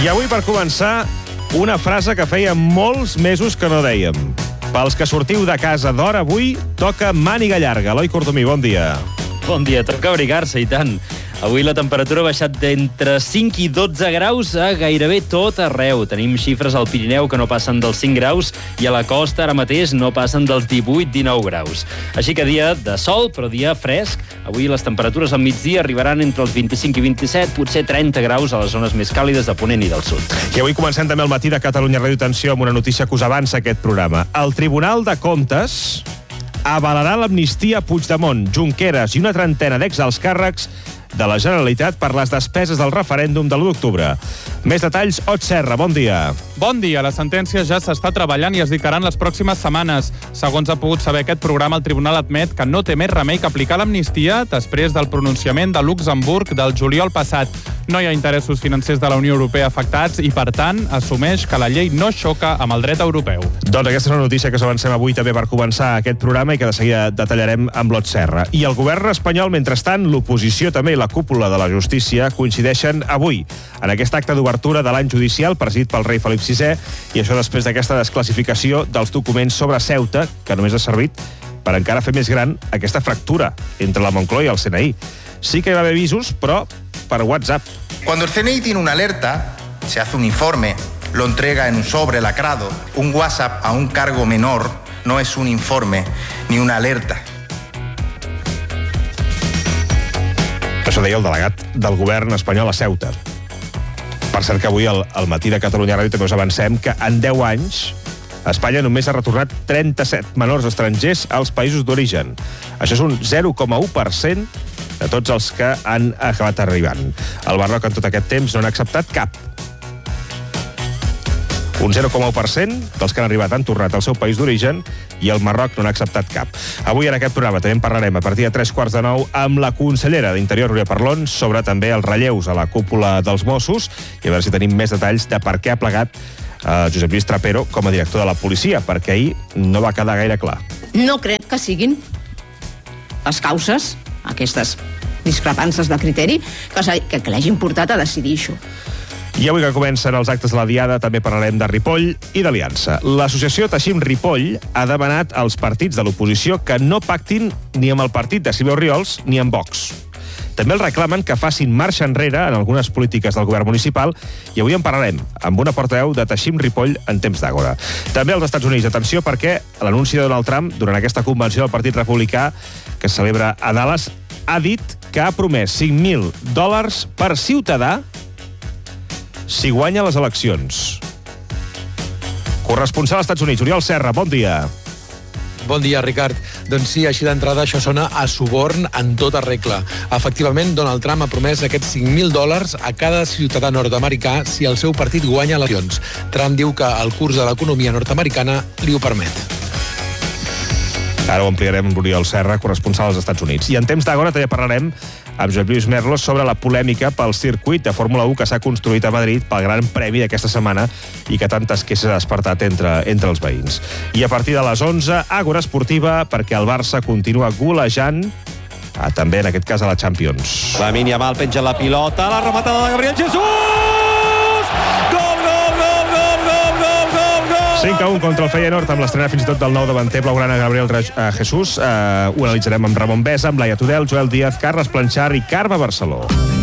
I avui, per començar, una frase que feia molts mesos que no dèiem. Pels que sortiu de casa d'hora avui, toca màniga llarga. Eloi Cordomí, bon dia. Bon dia, toca abrigar-se, i tant. Avui la temperatura ha baixat d'entre 5 i 12 graus a gairebé tot arreu. Tenim xifres al Pirineu que no passen dels 5 graus i a la costa ara mateix no passen dels 18-19 graus. Així que dia de sol, però dia fresc. Avui les temperatures al migdia arribaran entre els 25 i 27, potser 30 graus a les zones més càlides de Ponent i del Sud. I avui comencem també el matí de Catalunya Ràdio. Atenció amb una notícia que us avança aquest programa. El Tribunal de Comptes avalarà l'amnistia a Puigdemont, Junqueras i una trentena d'exalts càrrecs de la Generalitat per les despeses del referèndum de l'1 d'octubre. Més detalls, Ot Serra, bon dia. Bon dia. La sentència ja s'està treballant i es dictaran les pròximes setmanes. Segons ha pogut saber aquest programa, el tribunal admet que no té més remei que aplicar l'amnistia després del pronunciament de Luxemburg del juliol passat. No hi ha interessos financers de la Unió Europea afectats i, per tant, assumeix que la llei no xoca amb el dret europeu. Doncs aquesta és una notícia que us avancem avui també per començar aquest programa i que de seguida detallarem amb l'Ot Serra. I el govern espanyol, mentrestant, l'oposició també i la cúpula de la justícia coincideixen avui en aquest acte d'obertura de l'any judicial presidit pel rei Felip VI, i això després d'aquesta desclassificació dels documents sobre Ceuta, que només ha servit per encara fer més gran aquesta fractura entre la Moncloa i el CNI. Sí que hi va haver avisos, però per WhatsApp. Cuando el CNI tiene una alerta, se hace un informe, lo entrega en un sobre lacrado. Un WhatsApp a un cargo menor no es un informe ni una alerta. Això deia el delegat del govern espanyol a Ceuta. Per cert que avui al matí de Catalunya Ràdio també us avancem que en 10 anys Espanya només ha retornat 37 menors estrangers als països d'origen. Això és un 0,1% de tots els que han acabat arribant. El Marroc en tot aquest temps no n'ha acceptat cap. Un 0,1% dels que han arribat han tornat al seu país d'origen i el Marroc no n'ha acceptat cap. Avui en aquest programa també en parlarem a partir de 3:15 amb la consellera d'Interior, Núria Parlon, sobre també els relleus a la cúpula dels Mossos i a veure si tenim més detalls de per què ha plegat Josep Lluís Trapero com a director de la policia, perquè ahir no va quedar gaire clar. No crec que siguin les causes, aquestes discrepàncies de criteri, que l'hagin portat a decidir això. I avui que comencen els actes de la Diada també parlarem de Ripoll i d'Aliança. L'associació Teixim Ripoll ha demanat als partits de l'oposició que no pactin ni amb el partit de Silvio Oriols ni amb Vox. També els reclamen que facin marxa enrere en algunes polítiques del govern municipal i avui en parlarem amb una portaveu de Teixim Ripoll en temps d'àgora. També als Estats Units, atenció, perquè l'anunci de Donald Trump durant aquesta convenció del Partit Republicà que es celebra a Dallas ha dit que ha promès $5.000 per ciutadà si guanya les eleccions. Corresponsal als Estats Units, Oriol Serra, bon dia. Bon dia, Ricard. Doncs sí, així d'entrada això sona a suborn en tota regla. Efectivament, Donald Trump ha promès aquests $5.000 a cada ciutadà nord-americà si el seu partit guanya les eleccions. Trump diu que el curs de l'economia nord-americana li ho permet. Ara ho ampliarem amb Oriol Serra, corresponsal als Estats Units. I en temps d'agora també parlarem amb Josep Lluís Merlos sobre la polèmica pel circuit de Fórmula 1 que s'ha construït a Madrid pel Gran Premi d'aquesta setmana i que tantes queixes ha despertat entre els veïns. I a partir de les 11, Àgora Esportiva, perquè el Barça continua golejant, també en aquest cas a la Champions. Lamine Yamal penja la pilota, la rematada de Gabriel Jesús! 5-1 contra el Feyenoord amb l'estrena fins i tot del nou davanter blaugrana Gabriel Jesús. Ho analitzarem amb Ramon Besa, amb Laia Tudel, Joel Díaz, Carles Planchar i Carme Barceló.